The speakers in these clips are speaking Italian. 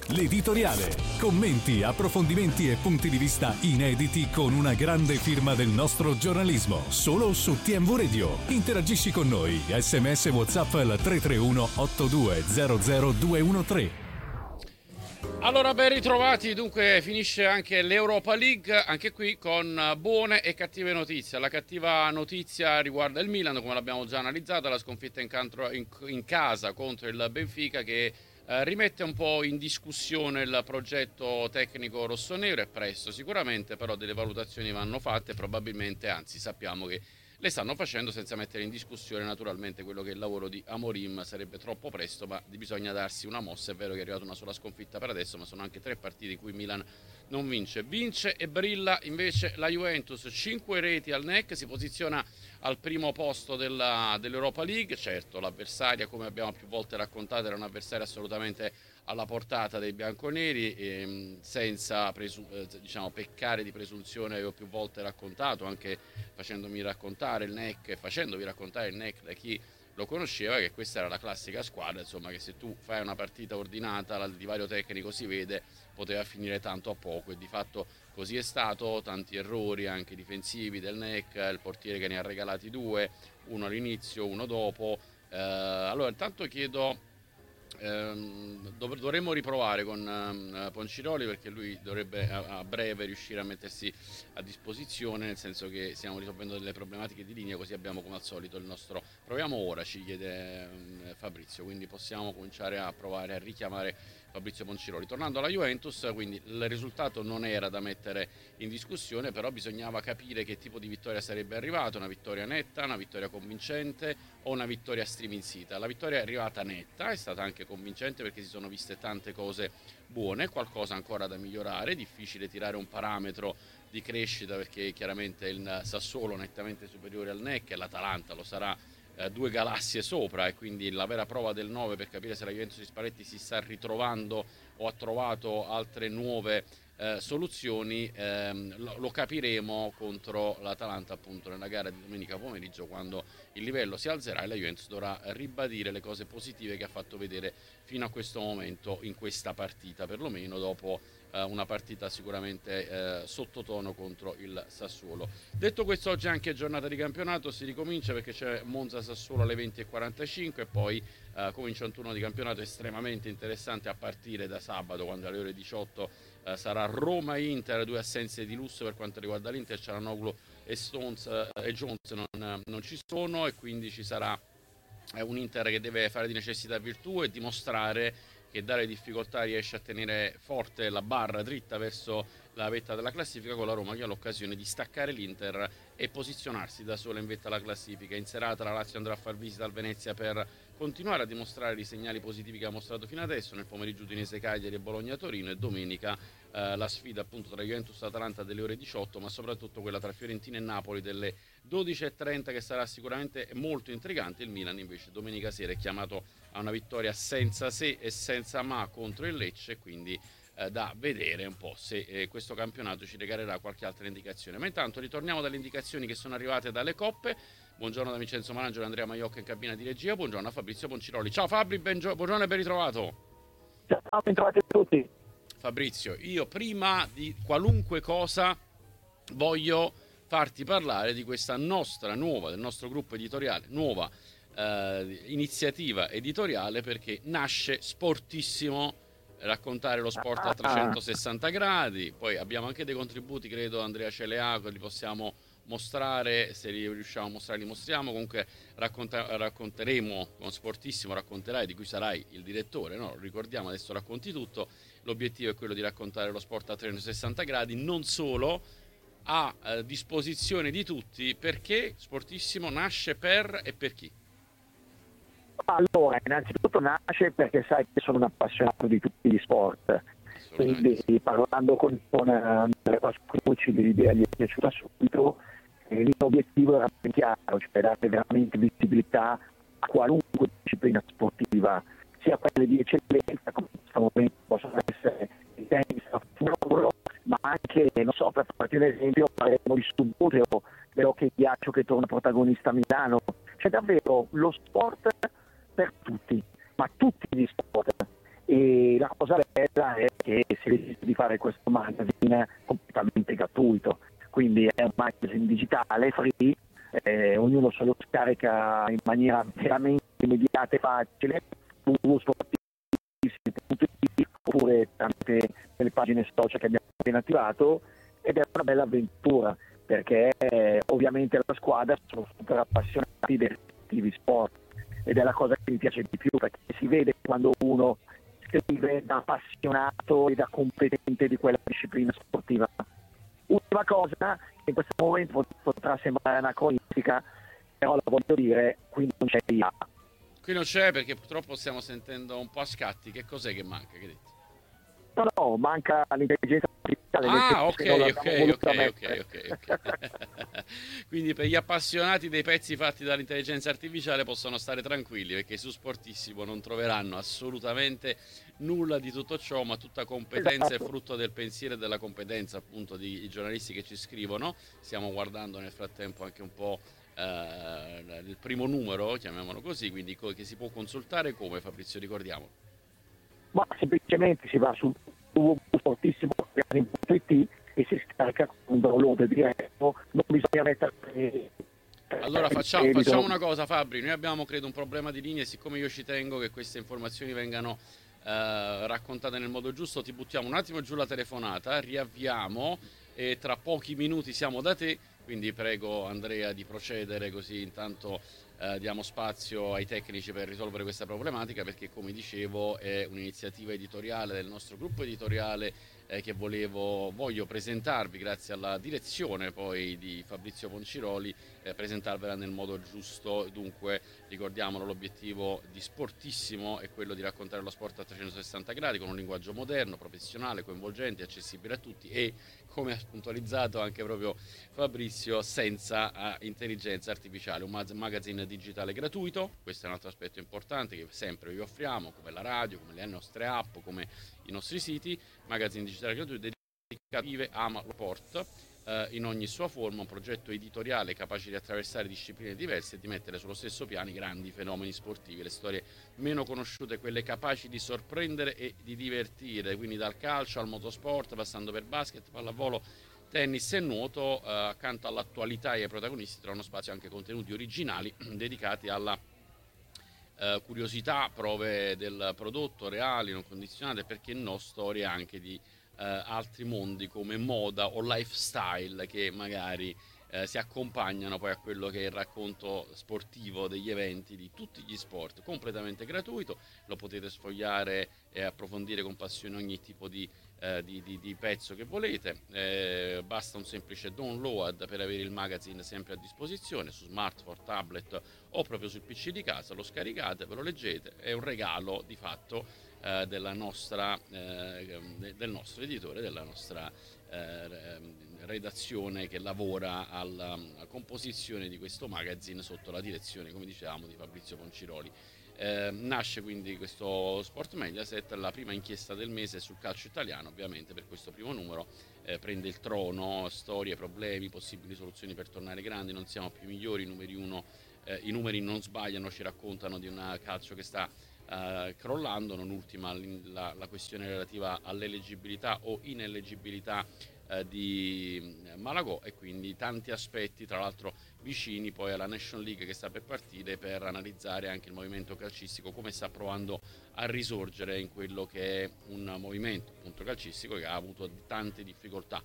l'editoriale. Commenti, approfondimenti e punti di vista inediti con una grande firma del nostro giornalismo. Solo su TMV Radio. Interagisci con noi. SMS WhatsApp al 331 8200 213. Allora, ben ritrovati. Dunque finisce anche l'Europa League, anche qui con buone e cattive notizie. La cattiva notizia riguarda il Milan, come l'abbiamo già analizzata, la sconfitta in casa contro il Benfica, che rimette un po' in discussione il progetto tecnico rossonero. È presto sicuramente, però delle valutazioni vanno fatte, probabilmente, anzi sappiamo che le stanno facendo senza mettere in discussione naturalmente quello che è il lavoro di Amorim. Sarebbe troppo presto, ma bisogna darsi una mossa. È vero che è arrivata una sola sconfitta per adesso, ma sono anche 3 partite in cui Milan non vince. Vince e brilla invece la Juventus, 5 reti al NEC, si posiziona al primo posto dell'Europa League. Certo, l'avversaria, come abbiamo più volte raccontato, era un'avversaria assolutamente alla portata dei bianconeri, senza diciamo peccare di presunzione. Avevo più volte raccontato, anche facendovi raccontare il NEC da chi lo conosceva, che questa era la classica squadra, insomma, che se tu fai una partita ordinata, il divario tecnico si vede, poteva finire tanto a poco, e di fatto così è stato. Tanti errori anche difensivi del NEC, il portiere che ne ha regalati 2, uno all'inizio, uno dopo. Allora intanto chiedo, dovremmo riprovare con Ponciroli, perché lui dovrebbe a breve riuscire a mettersi a disposizione, nel senso che stiamo risolvendo delle problematiche di linea, così abbiamo come al solito il nostro. Proviamo ora, ci chiede Fabrizio, quindi possiamo cominciare a provare a richiamare Fabrizio Ponciroli. Tornando alla Juventus, quindi il risultato non era da mettere in discussione, però bisognava capire che tipo di vittoria sarebbe arrivata: una vittoria netta, una vittoria convincente o una vittoria striminzita. La vittoria è arrivata netta, è stata anche convincente perché si sono viste tante cose buone, qualcosa ancora da migliorare, difficile tirare un parametro di crescita perché chiaramente il Sassuolo è nettamente superiore al NEC e l'Atalanta lo sarà 2 galassie sopra, e quindi la vera prova del 9 per capire se la Juventus di Spalletti si sta ritrovando o ha trovato altre nuove soluzioni, lo capiremo contro l'Atalanta, appunto, nella gara di domenica pomeriggio, quando il livello si alzerà e la Juventus dovrà ribadire le cose positive che ha fatto vedere fino a questo momento in questa partita, perlomeno dopo una partita sicuramente sottotono contro il Sassuolo. Detto questo, oggi è anche giornata di campionato, si ricomincia perché c'è Monza-Sassuolo alle 20:45 e poi comincia un turno di campionato estremamente interessante a partire da sabato, quando alle ore 18 sarà Roma-Inter, 2 assenze di lusso per quanto riguarda l'Inter. Çalhanoğlu e Stones e Jones non ci sono, e quindi ci sarà un Inter che deve fare di necessità virtù e dimostrare che dalle difficoltà riesce a tenere forte la barra dritta verso la vetta della classifica, con la Roma che ha l'occasione di staccare l'Inter e posizionarsi da sola in vetta alla classifica. In serata la Lazio andrà a far visita al Venezia per continuare a dimostrare i segnali positivi che ha mostrato fino adesso. Nel pomeriggio Udinese Cagliari e Bologna Torino, e domenica la sfida appunto tra Juventus e Atalanta delle ore 18, ma soprattutto quella tra Fiorentina e Napoli delle 12:30, che sarà sicuramente molto intrigante. Il Milan invece domenica sera è chiamato a una vittoria senza se e senza ma contro il Lecce, quindi da vedere un po' se questo campionato ci regalerà qualche altra indicazione. Ma intanto ritorniamo dalle indicazioni che sono arrivate dalle coppe. Buongiorno da Vincenzo Malangelo e Andrea Maiocca in cabina di regia. Buongiorno a Fabrizio Ponciroli. Ciao Fabri, buongiorno e ben ritrovato. Ciao, ben trovati a tutti. Fabrizio, io prima di qualunque cosa voglio farti parlare di questa nostra nuova, del nostro gruppo editoriale, nuova iniziativa editoriale, perché nasce Sportissimo, raccontare lo sport a 360 gradi. Poi abbiamo anche dei contributi, credo, Andrea Celeaco, li possiamo mostrare, se li riusciamo a mostrare li mostriamo. Comunque racconteremo con Sportissimo, racconterai, di cui sarai il direttore, no? Ricordiamo, adesso racconti tutto. L'obiettivo è quello di raccontare lo sport a 360 gradi, non solo, a disposizione di tutti, perché Sportissimo nasce per e per chi? Allora, innanzitutto nasce perché sai che sono un appassionato di tutti gli sport, quindi parlando con Andrea Pascucci l'idea gli è piaciuta subito. L'obiettivo era ben chiaro, cioè dare veramente visibilità a qualunque disciplina sportiva, sia quelle di eccellenza, come in questo momento possono essere il tennis, ma anche, non so, per farti un esempio, parleremo di Subbuteo, dell'hockey ghiaccio che torna protagonista a Milano. C'è davvero lo sport per tutti, ma tutti gli sport. E la cosa bella è si è deciso di fare questo magazine completamente gratuito, quindi è un magazine digitale, free, ognuno se lo scarica in maniera veramente immediata e facile, www.sportivissimi.it oppure tramite le pagine social che abbiamo appena attivato, ed è una bella avventura perché ovviamente la squadra sono super appassionati dei rispettivi sport ed è la cosa che mi piace di più, perché si vede quando uno scrive da appassionato e da competente di quella disciplina sportiva. Ultima cosa, che in questo momento potrà sembrare anacronistica, però la voglio dire, qui non c'è IA. Qui non c'è perché purtroppo stiamo sentendo un po' a scatti. Che cos'è che manca? Che hai detto? No, manca l'intelligenza artificiale. Ah, ok. Mettere. Quindi per gli appassionati dei pezzi fatti dall'intelligenza artificiale possono stare tranquilli, perché su Sportissimo non troveranno assolutamente nulla di tutto ciò, ma tutta competenza e frutto del pensiero e della competenza appunto di giornalisti che ci scrivono. Stiamo guardando nel frattempo anche un po' il primo numero, chiamiamolo così, quindi che si può consultare come, Fabrizio, ricordiamo. Ma semplicemente si va su www.sportissimo.it e si scarica con un download diretto, non bisogna mettere. Allora facciamo una cosa, Fabri, noi abbiamo credo un problema di linea e siccome io ci tengo che queste informazioni vengano raccontate nel modo giusto, ti buttiamo un attimo giù la telefonata, riavviamo e tra pochi minuti siamo da te, quindi prego Andrea di procedere, così intanto diamo spazio ai tecnici per risolvere questa problematica, perché come dicevo è un'iniziativa editoriale del nostro gruppo editoriale che voglio presentarvi grazie alla direzione poi di Fabrizio Ponciroli, presentarvela nel modo giusto. Dunque ricordiamolo, l'obiettivo di Sportissimo è quello di raccontare lo sport a 360 gradi con un linguaggio moderno, professionale, coinvolgente, accessibile a tutti e, come ha puntualizzato anche proprio Fabrizio, senza intelligenza artificiale. Un magazine digitale gratuito, questo è un altro aspetto importante che sempre vi offriamo, come la radio, come le nostre app, come i nostri siti. Magazine digitale gratuito dedicato a Ama lo Sport in ogni sua forma, un progetto editoriale capace di attraversare discipline diverse e di mettere sullo stesso piano i grandi fenomeni sportivi, le storie meno conosciute, quelle capaci di sorprendere e di divertire, quindi dal calcio al motorsport, passando per basket, pallavolo, tennis e nuoto. Accanto all'attualità e ai protagonisti trovano spazio anche contenuti originali dedicati alla curiosità, prove del prodotto reali, non condizionate, perché no, storie anche di altri mondi come moda o lifestyle che magari si accompagnano poi a quello che è il racconto sportivo degli eventi di tutti gli sport, completamente gratuito. Lo potete sfogliare e approfondire con passione ogni tipo di pezzo che volete. Basta un semplice download per avere il magazine sempre a disposizione su smartphone, tablet o proprio sul PC di casa. Lo scaricate, ve lo leggete, è un regalo di fatto del nostro editore, della nostra redazione che lavora alla composizione di questo magazine sotto la direzione, come dicevamo, di Fabrizio Ponciroli. Nasce quindi questo Sport Mediaset, la prima inchiesta del mese sul calcio italiano, ovviamente per questo primo numero prende il trono, storie, problemi, possibili soluzioni per tornare grandi, non siamo più migliori, i numeri non sbagliano, ci raccontano di un calcio che sta crollando, non ultima la questione relativa all'eleggibilità o ineleggibilità di Malagò, e quindi tanti aspetti, tra l'altro vicini poi alla Nation League che sta per partire, per analizzare anche il movimento calcistico, come sta provando a risorgere in quello che è un movimento appunto calcistico che ha avuto tante difficoltà.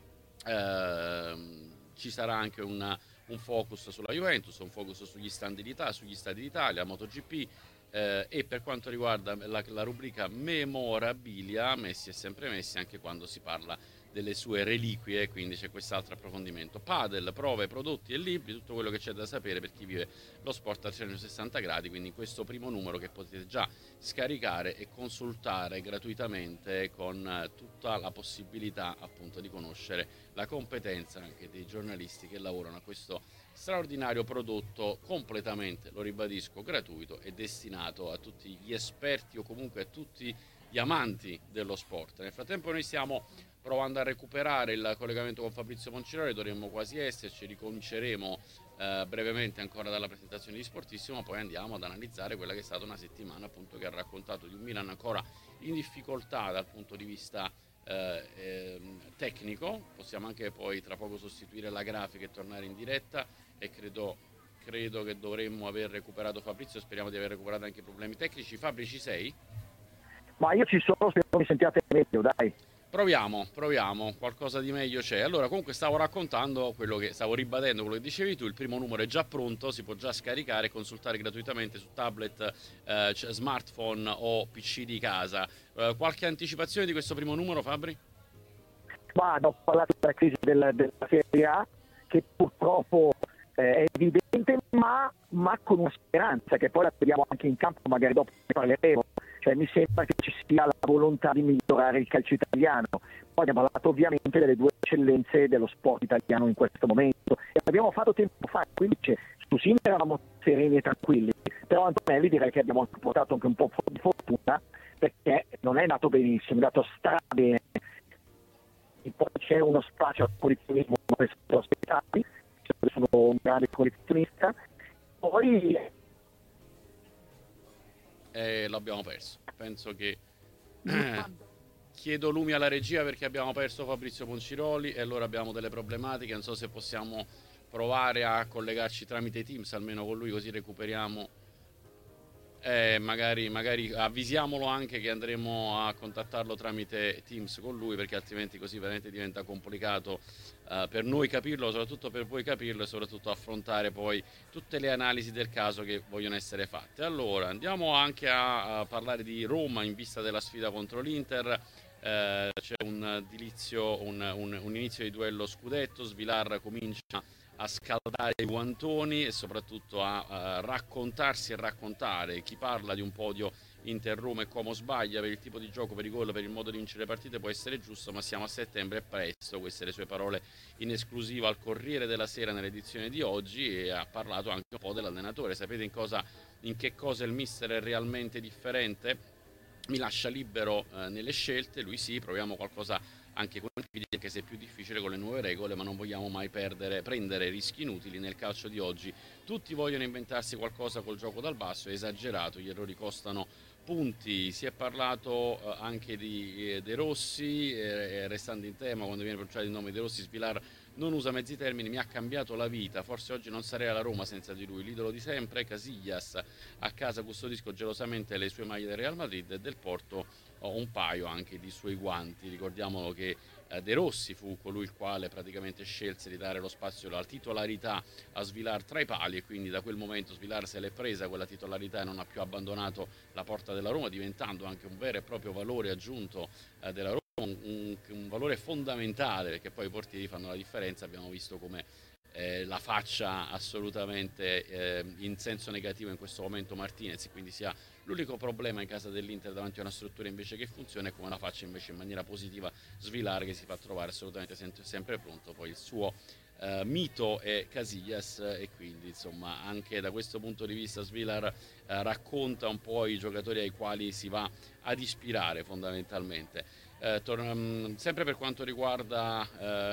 Ci sarà anche un focus sulla Juventus, un focus sugli stadi d'Italia, MotoGP. E per quanto riguarda la rubrica memorabilia, Messi è sempre Messi, anche quando si parla delle sue reliquie, quindi c'è quest'altro approfondimento. Padel, prove, prodotti e libri, tutto quello che c'è da sapere per chi vive lo sport a 360 gradi, quindi questo primo numero che potete già scaricare e consultare gratuitamente, con tutta la possibilità appunto di conoscere la competenza anche dei giornalisti che lavorano a questo straordinario prodotto completamente, lo ribadisco, gratuito e destinato a tutti gli esperti o comunque a tutti gli amanti dello sport. Nel frattempo noi stiamo provando a recuperare il collegamento con Fabrizio Ponciroli, dovremmo quasi esserci, ricominceremo brevemente ancora dalla presentazione di Sportissimo, poi andiamo ad analizzare quella che è stata una settimana appunto che ha raccontato di un Milan ancora in difficoltà dal punto di vista tecnico. Possiamo anche poi tra poco sostituire la grafica e tornare in diretta, e credo che dovremmo aver recuperato Fabrizio, speriamo di aver recuperato anche i problemi tecnici. Fabri, ci sei? Ma io ci sono, spero mi sentiate meglio, dai. Proviamo, qualcosa di meglio c'è. Allora, comunque stavo ribadendo quello che dicevi tu, il primo numero è già pronto, si può già scaricare e consultare gratuitamente su tablet, smartphone o PC di casa. Qualche anticipazione di questo primo numero, Fabri? Ma ho parlato della crisi della Serie A, che purtroppo è evidente, ma con una speranza, che poi la vediamo anche in campo, magari dopo ne parleremo. Cioè, mi sembra che ci sia la volontà di migliorare il calcio italiano. Poi abbiamo parlato ovviamente delle due eccellenze dello sport italiano in questo momento, e l'abbiamo fatto tempo fa, quindi su Sinner eravamo sereni e tranquilli, però Antonelli direi che abbiamo portato anche un po' di fortuna, perché non è andato benissimo, è andato strabene. E poi c'è uno spazio al collezionismo come sono aspettati, sono un grande collezionista. Poi l'abbiamo perso. Penso che chiedo lumi alla regia perché abbiamo perso Fabrizio Ponciroli e allora abbiamo delle problematiche. Non so se possiamo provare a collegarci tramite Teams almeno con lui, così recuperiamo. Magari avvisiamolo anche che andremo a contattarlo tramite Teams con lui, perché altrimenti così veramente diventa complicato per noi capirlo, soprattutto per voi capirlo, e soprattutto affrontare poi tutte le analisi del caso che vogliono essere fatte. Allora andiamo anche a parlare di Roma in vista della sfida contro l'Inter. C'è un inizio di duello scudetto, Svilar comincia a scaldare i guantoni e soprattutto a raccontarsi e raccontare. Chi parla di un podio Inter-Roma e Como sbaglia, per il tipo di gioco, per i gol, per il modo di vincere le partite può essere giusto, ma siamo a settembre, è presto. Queste le sue parole in esclusiva al Corriere della Sera nell'edizione di oggi, e ha parlato anche un po' dell'allenatore. Sapete in che cosa il mister è realmente differente? Mi lascia libero nelle scelte, lui sì, proviamo qualcosa anche con il video, anche se è più difficile con le nuove regole, ma non vogliamo mai prendere rischi inutili. Nel calcio di oggi tutti vogliono inventarsi qualcosa col gioco dal basso, è esagerato, gli errori costano punti. Si è parlato anche di De Rossi, restando in tema, quando viene pronunciato il nome De Rossi, Svilar non usa mezzi termini, mi ha cambiato la vita, forse oggi non sarei alla Roma senza di lui, l'idolo di sempre. Casillas a casa custodisco gelosamente le sue maglie del Real Madrid e del Porto ho un paio anche di suoi guanti. Ricordiamolo che De Rossi fu colui il quale praticamente scelse di dare lo spazio, la titolarità a Svilar tra i pali, e quindi da quel momento Svilar se l'è presa quella titolarità e non ha più abbandonato la porta della Roma, diventando anche un vero e proprio valore aggiunto della Roma, un valore fondamentale, perché poi i portieri fanno la differenza. Abbiamo visto come la faccia assolutamente in senso negativo in questo momento Martinez, quindi sia l'unico problema in casa dell'Inter davanti a una struttura invece che funziona, e come la faccia invece in maniera positiva Svilar, che si fa trovare assolutamente sempre pronto. Poi il suo mito è Casillas, e quindi insomma anche da questo punto di vista Svilar racconta un po' i giocatori ai quali si va ad ispirare fondamentalmente. Sempre per quanto riguarda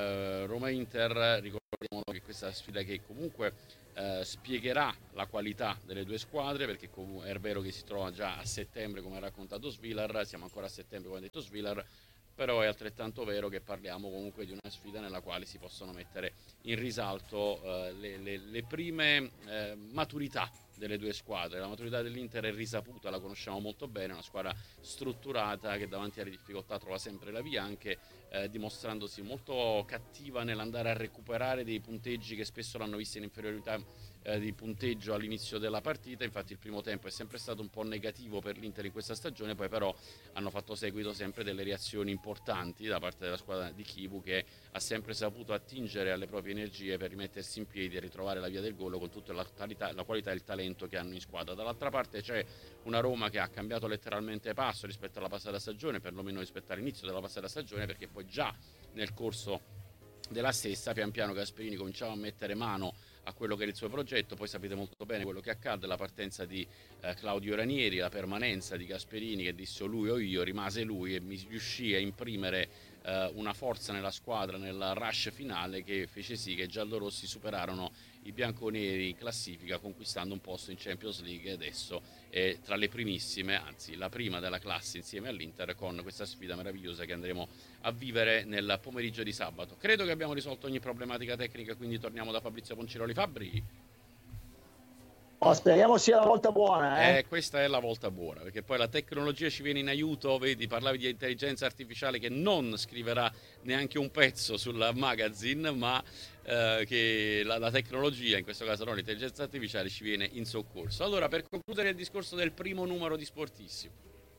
Roma-Inter, ricordiamo che questa sfida che comunque spiegherà la qualità delle due squadre, perché è vero che si trova già a settembre come ha raccontato Svilar, siamo ancora a settembre come ha detto Svilar, però è altrettanto vero che parliamo comunque di una sfida nella quale si possono mettere in risalto le prime maturità delle due squadre. La maturità dell'Inter è risaputa, la conosciamo molto bene, una squadra strutturata che davanti alle difficoltà trova sempre la via, anche dimostrandosi molto cattiva nell'andare a recuperare dei punteggi che spesso l'hanno vista in inferiorità di punteggio all'inizio della partita. Infatti il primo tempo è sempre stato un po' negativo per l'Inter in questa stagione, poi però hanno fatto seguito sempre delle reazioni importanti da parte della squadra di Chivu, che ha sempre saputo attingere alle proprie energie per rimettersi in piedi e ritrovare la via del gol con tutta la qualità e il talento che hanno in squadra. Dall'altra parte c'è una Roma che ha cambiato letteralmente passo rispetto alla passata stagione, perlomeno rispetto all'inizio della passata stagione, perché poi già nel corso della stessa pian piano Gasperini cominciava a mettere mano a quello che era il suo progetto. Poi sapete molto bene quello che accadde, la partenza di Claudio Ranieri, la permanenza di Gasperini che disse lui o io, rimase lui e mi riuscì a imprimere una forza nella squadra nel rush finale che fece sì che i giallorossi superarono i bianconeri in classifica, conquistando un posto in Champions League, e adesso è tra le primissime, anzi la prima della classe insieme all'Inter, con questa sfida meravigliosa che andremo a vivere nel pomeriggio di sabato. Credo che abbiamo risolto ogni problematica tecnica, quindi torniamo da Fabrizio Ponciroli. Fabri? Speriamo sia la volta buona. Questa è la volta buona, perché poi la tecnologia ci viene in aiuto. Vedi, parlavi di intelligenza artificiale che non scriverà neanche un pezzo sul magazine, ma che la tecnologia, in questo caso non l'intelligenza artificiale, ci viene in soccorso. Allora, per concludere il discorso del primo numero di Sportissimo.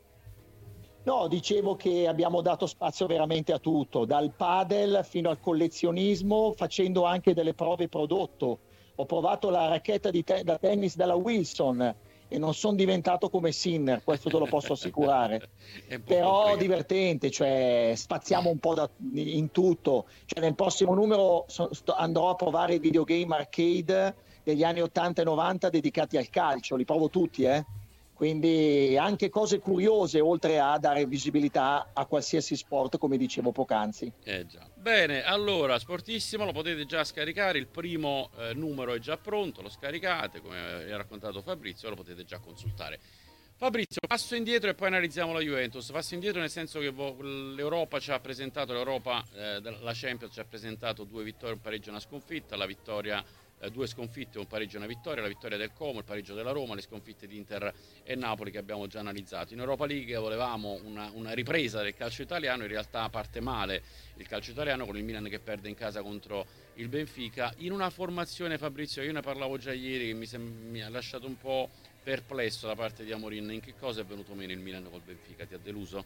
No, dicevo che abbiamo dato spazio veramente a tutto, dal padel fino al collezionismo, facendo anche delle prove prodotto. Ho provato la racchetta da tennis della Wilson e non sono diventato come Sinner, questo te lo posso assicurare. Però divertente, cioè spaziamo un po' in tutto. Cioè, nel prossimo numero andrò a provare i videogame arcade degli anni 80 e 90 dedicati al calcio, li provo tutti, Quindi anche cose curiose, oltre a dare visibilità a qualsiasi sport, come dicevo poc'anzi. Già. Bene, allora, Sportissimo lo potete già scaricare, il primo numero è già pronto, lo scaricate, come ha raccontato Fabrizio, lo potete già consultare. Fabrizio, passo indietro e poi analizziamo la Juventus. Passo indietro nel senso che l'Europa ci ha presentato, la Champions ci ha presentato 2 vittorie, un pareggio e una sconfitta, la vittoria 2 sconfitte, un pareggio e una vittoria, la vittoria del Como, il pareggio della Roma, le sconfitte di Inter e Napoli che abbiamo già analizzato. In Europa League volevamo una ripresa del calcio italiano, in realtà parte male il calcio italiano con il Milan che perde in casa contro il Benfica, in una formazione, Fabrizio, io ne parlavo già ieri, che mi ha lasciato un po' perplesso da parte di Amorin. In che cosa è venuto meno il Milan col Benfica? Ti ha deluso?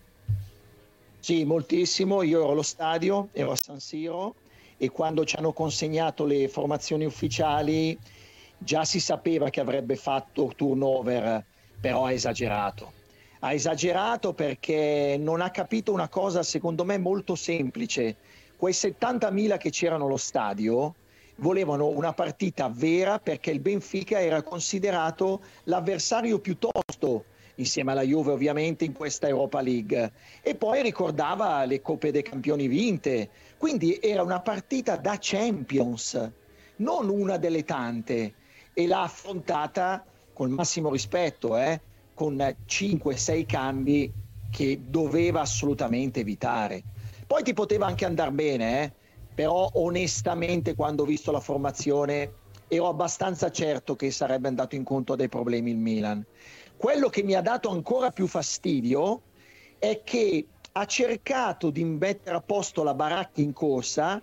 Sì, moltissimo. Io ero allo stadio, ero a San Siro, e quando ci hanno consegnato le formazioni ufficiali già si sapeva che avrebbe fatto turnover, però ha esagerato. Ha esagerato perché non ha capito una cosa secondo me molto semplice. Quei 70.000 che c'erano allo stadio volevano una partita vera, perché il Benfica era considerato l'avversario più tosto, insieme alla Juve ovviamente, in questa Europa League, e poi ricordava le Coppe dei Campioni vinte, quindi era una partita da Champions, non una delle tante, e l'ha affrontata col massimo rispetto, con 5-6 cambi che doveva assolutamente evitare. Poi ti poteva anche andare bene, però onestamente quando ho visto la formazione ero abbastanza certo che sarebbe andato incontro a dei problemi il Milan. Quello che mi ha dato ancora più fastidio è che ha cercato di mettere a posto la baracca in corsa,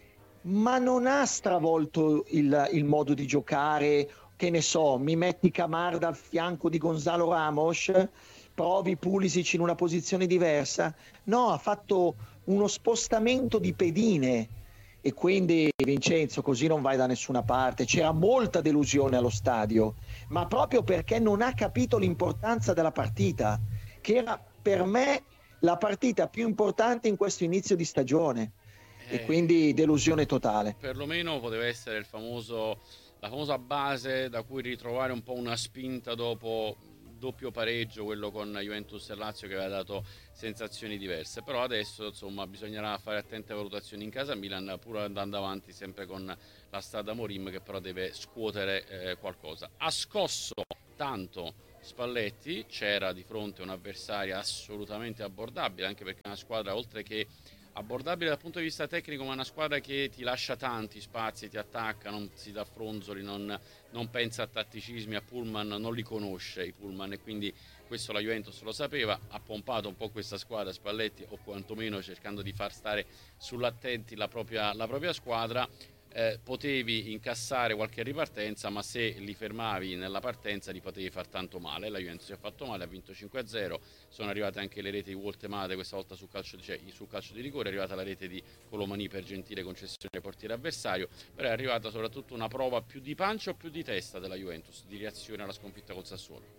ma non ha stravolto il modo di giocare. Che ne so, mi metti Camarda al fianco di Gonzalo Ramos, provi Pulisic in una posizione diversa. No, ha fatto uno spostamento di pedine, e quindi Vincenzo, così non vai da nessuna parte. C'era molta delusione allo stadio, ma proprio perché non ha capito l'importanza della partita, che era per me la partita più importante in questo inizio di stagione, e quindi delusione totale. Perlomeno poteva essere la famosa base da cui ritrovare un po' una spinta dopo doppio pareggio, quello con Juventus e Lazio, che aveva dato sensazioni diverse. Però adesso insomma bisognerà fare attente valutazioni in casa Milan, pur andando avanti sempre con la strada Morim, che però deve scuotere qualcosa. Ha scosso tanto Spalletti, c'era di fronte un'avversaria assolutamente abbordabile, anche perché è una squadra, oltre che abbordabile dal punto di vista tecnico, ma è una squadra che ti lascia tanti spazi, ti attacca, non si dà fronzoli, non pensa a tatticismi, a pullman, non li conosce i pullman, e quindi questo la Juventus lo sapeva. Ha pompato un po' questa squadra Spalletti, o quantomeno cercando di far stare sull'attenti la propria squadra. Potevi incassare qualche ripartenza, ma se li fermavi nella partenza li potevi far tanto male. La Juventus si è fatto male, ha vinto 5-0, sono arrivate anche le reti di Woltemade, questa volta sul calcio di rigore, è arrivata la rete di Colomani per gentile concessione del portiere avversario, però è arrivata soprattutto una prova più di pancia o più di testa della Juventus, di reazione alla sconfitta col Sassuolo.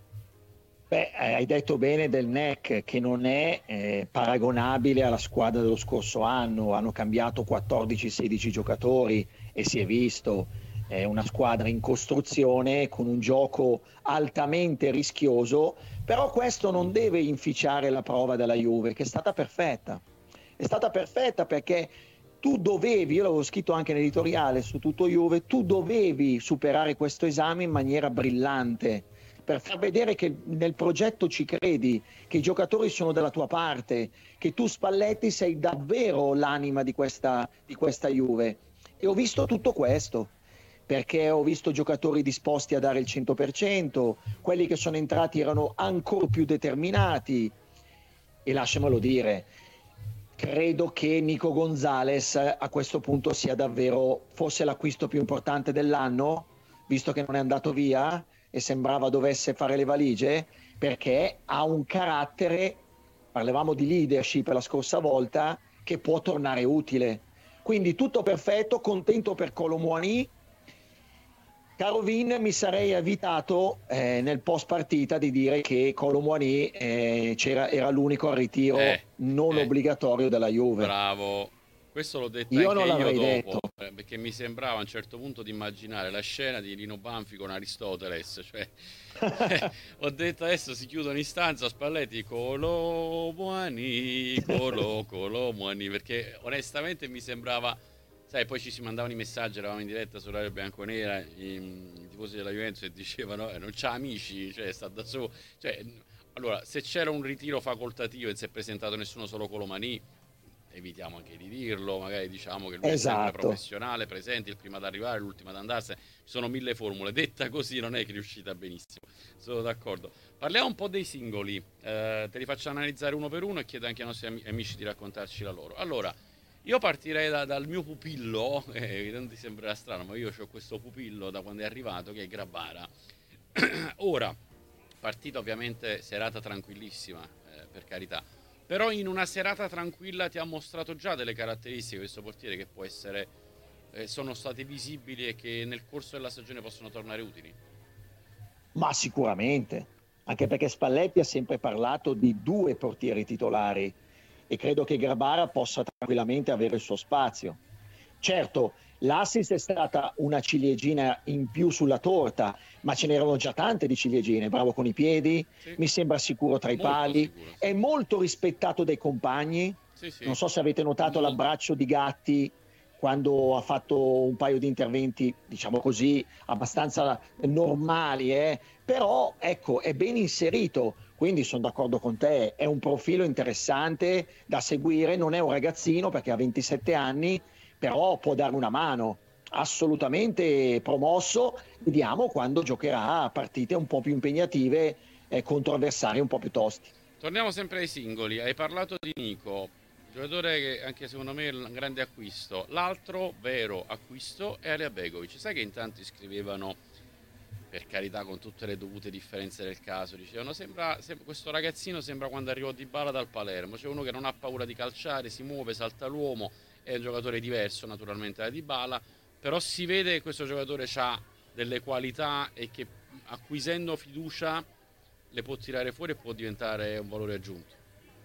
Beh, hai detto bene del NEC, che non è paragonabile alla squadra dello scorso anno. Hanno cambiato 14-16 giocatori e si è visto. È una squadra in costruzione, con un gioco altamente rischioso, però questo non deve inficiare la prova della Juve, che è stata perfetta. È stata perfetta perché tu dovevi, io l'avevo scritto anche nell'editoriale su Tutto Juve, tu dovevi superare questo esame in maniera brillante per far vedere che nel progetto ci credi, che i giocatori sono dalla tua parte, che tu Spalletti sei davvero l'anima di questa Juve. E ho visto tutto questo, perché ho visto giocatori disposti a dare il 100%, quelli che sono entrati erano ancora più determinati, e lasciamelo dire, credo che Nico Gonzalez a questo punto sia davvero forse l'acquisto più importante dell'anno, visto che non è andato via e sembrava dovesse fare le valigie, perché ha un carattere, parlavamo di leadership la scorsa volta, che può tornare utile. Quindi tutto perfetto, contento per Kolo Muani. Caro Vin, mi sarei evitato nel post partita di dire che Kolo Muani era l'unico al ritiro non obbligatorio della Juve. Bravo, questo l'ho detto io anche non l'avrei io dopo, detto. Perché mi sembrava a un certo punto di immaginare la scena di Lino Banfi con Aristoteles, cioè ho detto adesso si chiudono in stanza Spalletti Kolo Muani, Kolo Muani, perché onestamente mi sembrava. Sai, poi ci si mandavano i messaggi, eravamo in diretta su Radio Bianconera, i tifosi della Juventus, e dicevano non c'ha amici, cioè sta da solo. Cioè, allora, se c'era un ritiro facoltativo e non si è presentato nessuno, solo Colomani, evitiamo anche di dirlo, magari diciamo che lui è sempre professionale, presente, il primo ad arrivare, l'ultimo ad andarsene, ci sono 1000 formule, detta così non è che è riuscita benissimo, sono d'accordo. Parliamo un po' dei singoli, te li faccio analizzare uno per uno e chiedo anche ai nostri amici di raccontarci la loro. Allora, io partirei dal mio pupillo, non ti sembrerà strano, ma io ho questo pupillo da quando è arrivato, che è Grabara. Ora, partita ovviamente serata tranquillissima, per carità, però in una serata tranquilla ti ha mostrato già delle caratteristiche questo portiere che può essere, sono state visibili e che nel corso della stagione possono tornare utili. Ma sicuramente, anche perché Spalletti ha sempre parlato di 2 portieri titolari, e credo che Grabara possa tranquillamente avere il suo spazio. Certo, l'assist è stata una ciliegina in più sulla torta, ma ce n'erano già tante di ciliegine. Bravo con i piedi, sì. Mi sembra sicuro tra i pali, sicuro, sì. È molto rispettato dai compagni. Sì. Non so se avete notato l'abbraccio di Gatti quando ha fatto un paio di interventi, diciamo così, abbastanza normali, però ecco, è ben inserito. Quindi sono d'accordo con te, è un profilo interessante da seguire, non è un ragazzino perché ha 27 anni, però può dare una mano, assolutamente promosso. Vediamo quando giocherà partite un po' più impegnative contro avversari un po' più tosti. Torniamo sempre ai singoli, hai parlato di Nico, giocatore che anche secondo me è un grande acquisto. L'altro vero acquisto è Alea Begovic. Sai che in tanti scrivevano, per carità, con tutte le dovute differenze del caso, dicevano questo ragazzino sembra quando arrivò Dybala dal Palermo, c'è uno che non ha paura di calciare, si muove, salta l'uomo, è un giocatore diverso naturalmente da Dybala, però si vede che questo giocatore ha delle qualità e che acquisendo fiducia le può tirare fuori e può diventare un valore aggiunto.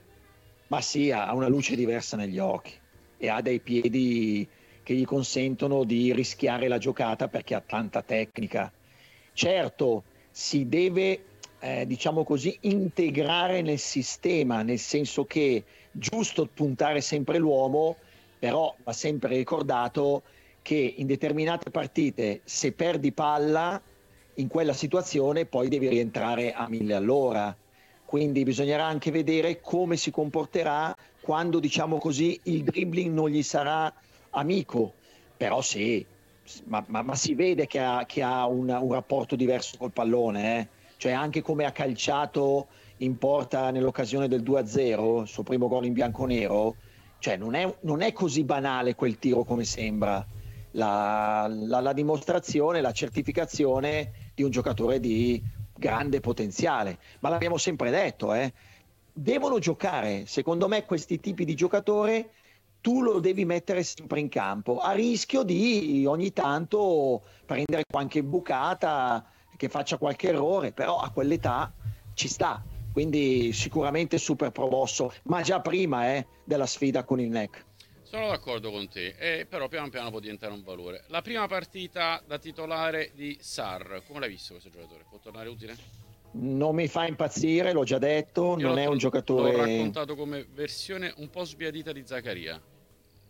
Ma sì, ha una luce diversa negli occhi e ha dei piedi che gli consentono di rischiare la giocata perché ha tanta tecnica. Certo, si deve, diciamo così, integrare nel sistema, nel senso che giusto puntare sempre l'uomo, però va sempre ricordato che in determinate partite, se perdi palla, in quella situazione poi devi rientrare a 1000 all'ora. Quindi bisognerà anche vedere come si comporterà quando, diciamo così, il dribbling non gli sarà amico. Però sì, ma si vede che ha un rapporto diverso col pallone, Cioè anche come ha calciato in porta nell'occasione del 2-0, il suo primo gol in bianconero, cioè non è così banale quel tiro come sembra. La dimostrazione, la certificazione di un giocatore di grande potenziale, ma l'abbiamo sempre detto, devono giocare, secondo me questi tipi di giocatore tu lo devi mettere sempre in campo, a rischio di ogni tanto prendere qualche bucata, che faccia qualche errore, però a quell'età ci sta, quindi sicuramente super promosso, ma già prima della sfida con il NEC. Sono d'accordo con te, però piano piano può diventare un valore. La prima partita da titolare di Sarr, come l'hai visto questo giocatore? Può tornare utile? Non mi fa impazzire, l'ho già detto, non è un giocatore... L'ho raccontato come versione un po' sbiadita di Zaccaria.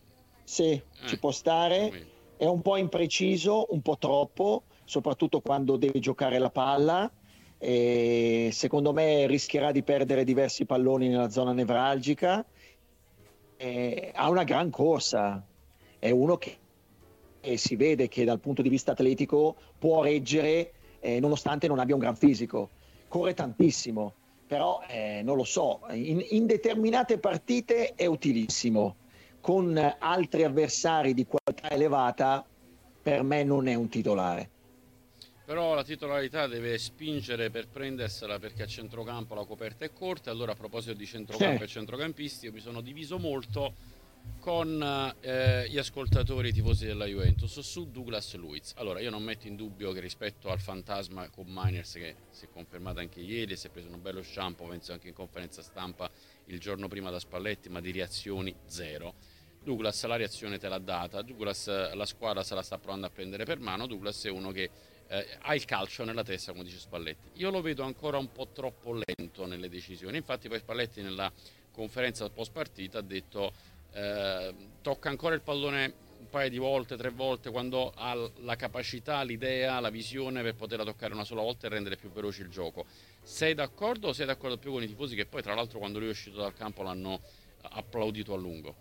Sì, ci può stare, quindi. è un po' impreciso, un po' troppo, soprattutto quando deve giocare la palla. E secondo me rischierà di perdere diversi palloni nella zona nevralgica. Ha una gran corsa, è uno che si vede che dal punto di vista atletico può reggere, nonostante non abbia un gran fisico. Corre tantissimo, però non lo so, in determinate partite è utilissimo. Con altri avversari di qualità elevata, per me non è un titolare. Però la titolarità deve spingere per prendersela, perché a centrocampo la coperta è corta. Allora, a proposito di centrocampo e centrocampisti, io mi sono diviso molto con gli ascoltatori tifosi della Juventus su Douglas Luiz. Allora, io non metto in dubbio che rispetto al fantasma con Miners, che si è confermato anche ieri e si è preso un bello shampoo, penso anche in conferenza stampa il giorno prima da Spalletti, ma di reazioni zero. Douglas la reazione te l'ha data, Douglas la squadra se la sta provando a prendere per mano, Douglas è uno che ha il calcio nella testa, come dice Spalletti. Io lo vedo ancora un po' troppo lento nelle decisioni, infatti poi Spalletti nella conferenza post partita ha detto tocca ancora il pallone un paio di volte, 3 volte, quando ha la capacità, l'idea, la visione per poterla toccare una sola volta e rendere più veloce il gioco. Sei d'accordo o sei d'accordo più con i tifosi che poi tra l'altro quando lui è uscito dal campo l'hanno applaudito a lungo?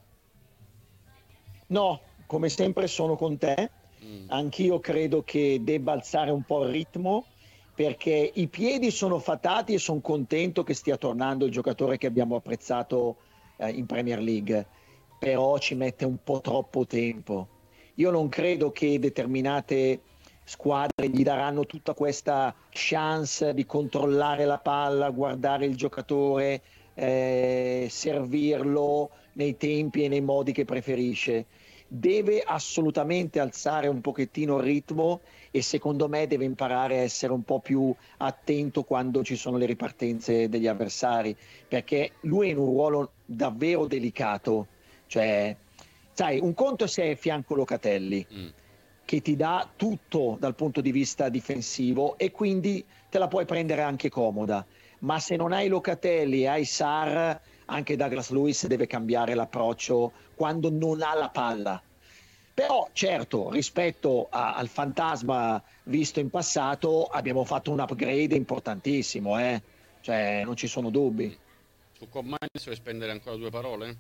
No, come sempre sono con te. Anch'io credo che debba alzare un po' il ritmo, perché i piedi sono fatati e sono contento che stia tornando il giocatore che abbiamo apprezzato in Premier League, però ci mette un po' troppo tempo. Io non credo che determinate squadre gli daranno tutta questa chance di controllare la palla, guardare il giocatore, servirlo nei tempi e nei modi che preferisce. Deve assolutamente alzare un pochettino il ritmo e secondo me deve imparare a essere un po' più attento quando ci sono le ripartenze degli avversari, perché lui è in un ruolo davvero delicato. Cioè, sai, un conto è se è fianco Locatelli, che ti dà tutto dal punto di vista difensivo e quindi te la puoi prendere anche comoda, ma se non hai Locatelli e hai Sarr, anche Douglas Luiz deve cambiare l'approccio quando non ha la palla. Però certo, rispetto al fantasma visto in passato, abbiamo fatto un upgrade importantissimo, cioè non ci sono dubbi. Su Commines vuoi spendere ancora 2 parole?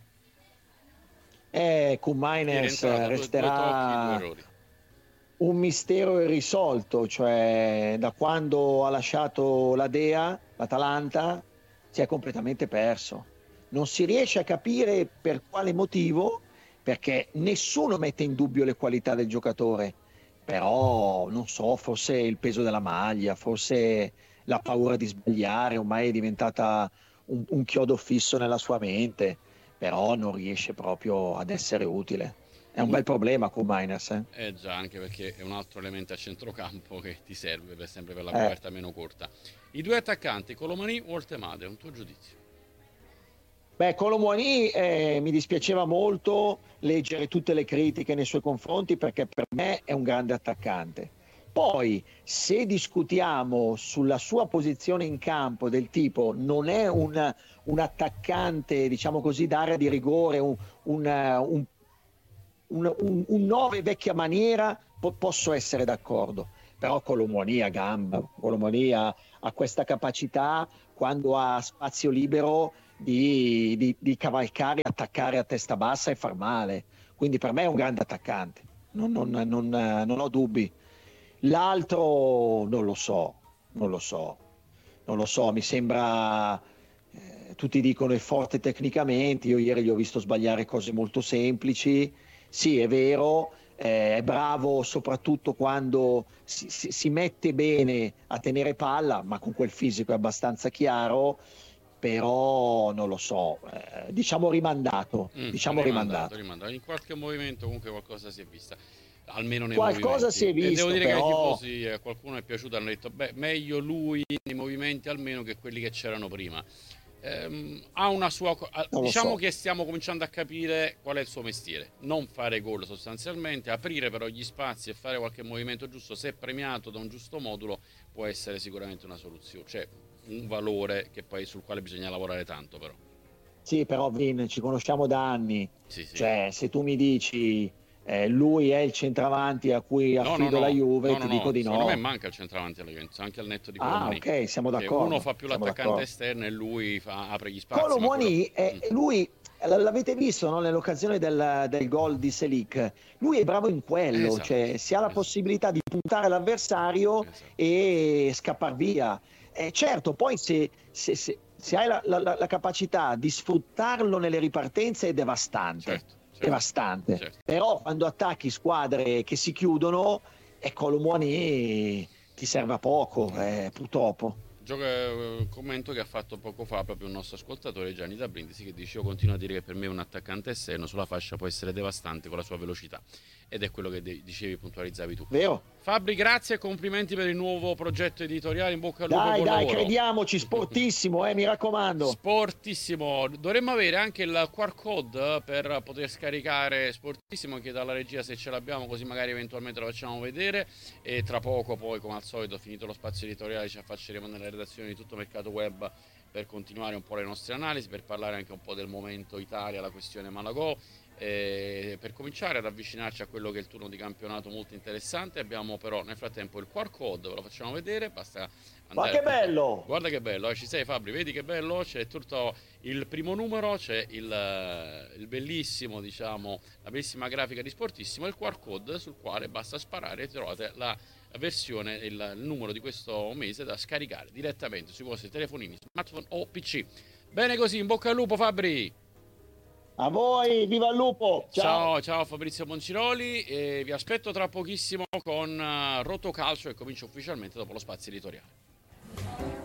Koeman Ieri è Miners entrata, due tocchi, 2 errori. un mistero irrisolto, cioè da quando ha lasciato la Dea, l'Atalanta, si è completamente perso. Non si riesce a capire per quale motivo, perché nessuno mette in dubbio le qualità del giocatore, però non so, forse il peso della maglia, forse la paura di sbagliare, ormai è diventata un chiodo fisso nella sua mente, però non riesce proprio ad essere utile. È un bel problema con Miners, eh? Già, anche perché è un altro elemento a centrocampo che ti serve sempre per la Eh. coperta meno corta. I due attaccanti, Colomani o Oltemade, un tuo giudizio? Beh, Colomboani mi dispiaceva molto leggere tutte le critiche nei suoi confronti perché per me è un grande attaccante. Poi, se discutiamo sulla sua posizione in campo, del tipo non è un attaccante, diciamo così, d'area di rigore, un 9 vecchia maniera, posso essere d'accordo. Però Colomboani ha gamba, Colomboani ha questa capacità quando ha spazio libero di cavalcare, attaccare a testa bassa e far male. Quindi per me è un grande attaccante, non ho dubbi. L'altro non lo so, non lo so, non lo so, mi sembra, tutti dicono è forte tecnicamente, io ieri gli ho visto sbagliare cose molto semplici, sì è vero, è bravo soprattutto quando si mette bene a tenere palla, ma con quel fisico è abbastanza chiaro, però non lo so, diciamo rimandato, diciamo Rimandato, rimandato. rimandato. In qualche movimento comunque qualcosa si è vista, almeno nei Qualcosa si movimenti. è E devo visto, dire che ai però tifosi, a qualcuno è piaciuto, hanno detto, beh, meglio lui nei movimenti almeno che quelli che c'erano prima. Ha una sua... non lo Diciamo so. che stiamo cominciando a capire qual è il suo mestiere. Non fare gol sostanzialmente, aprire però gli spazi e fare qualche movimento giusto, se premiato da un giusto modulo, può essere sicuramente una soluzione. Cioè, un valore che poi sul quale bisogna lavorare tanto però. Sì, però Vin, ci conosciamo da anni, Sì, sì. cioè se tu mi dici lui è il centravanti a cui affido la Juve, ti dico di secondo me no. manca il centravanti alla Juventus, anche al netto di Ah, Colomoni, ok, siamo che uno d'accordo, fa più siamo l'attaccante d'accordo. esterno e lui apre gli spazi, ma quello... Colomoni, lui, l'avete visto, no, nell'occasione del gol di Selic, lui è bravo in quello, Esatto, cioè si ha la esatto, possibilità di puntare l'avversario esatto. e scappar via. Certo, poi se hai la capacità di sfruttarlo nelle ripartenze è devastante, Certo, certo, devastante. certo. Però quando attacchi squadre che si chiudono, Colomoni ti serve a poco, purtroppo. Commento che ha fatto poco fa proprio un nostro ascoltatore Gianni da Brindisi, che dice: io continuo a dire che per me un attaccante esterno sulla fascia può essere devastante con la sua velocità, ed è quello che dicevi, puntualizzavi tu. Vero? Fabri, grazie e complimenti per il nuovo progetto editoriale, in bocca al lupo, buon Dai, lavoro. crediamoci, sportissimo, mi raccomando. Sportissimo, dovremmo avere anche il QR code per poter scaricare Sportissimo, anche dalla regia se ce l'abbiamo, così magari eventualmente lo facciamo vedere, e tra poco poi, come al solito, finito lo spazio editoriale, ci affacceremo nella redazione di Tutto Mercato Web per continuare un po' le nostre analisi, per parlare anche un po' del momento Italia, la questione Malagò, per cominciare ad avvicinarci a quello che è il turno di campionato molto interessante. Abbiamo però nel frattempo il QR code, ve lo facciamo vedere, basta Ma andare che bello! Guarda che bello, ci sei Fabri, vedi che bello? C'è tutto il primo numero, c'è il bellissimo, diciamo, la bellissima grafica di Sportissimo e il QR code sul quale basta sparare e trovate la versione, il numero di questo mese da scaricare direttamente sui vostri telefonini, smartphone o PC. Bene così, in bocca al lupo Fabri! A voi, viva il lupo! Ciao! Ciao Fabrizio Bonciroli, e vi aspetto tra pochissimo con Rotocalcio, che comincia ufficialmente dopo lo spazio editoriale.